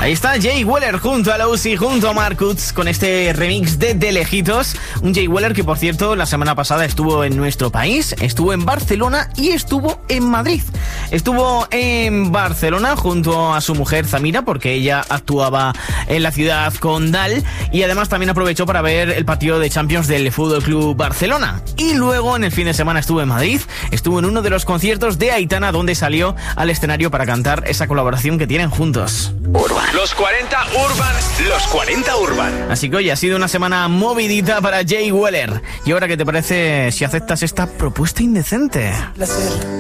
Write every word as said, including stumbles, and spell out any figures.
Ahí está Jay Weller junto a la Uzi, junto a Marcus, con este remix de De Lejitos. Un Jay Weller que, por cierto, la semana pasada estuvo en nuestro país, estuvo en Barcelona y estuvo en Madrid. Estuvo en Barcelona junto a su mujer Zamira, porque ella actuaba en la ciudad condal, y además también aprovechó para ver el partido de Champions del F C Barcelona. Y luego en el fin de semana estuvo en Madrid, estuvo en uno de los conciertos de Aitana, donde salió al escenario para cantar esa colaboración que tienen juntos. Urban. Los cuarenta Urban, los cuarenta Urban. Así que hoy ha sido una semana movidita para Jay Weller. ¿Y ahora qué te parece si aceptas esta propuesta indecente? Placer.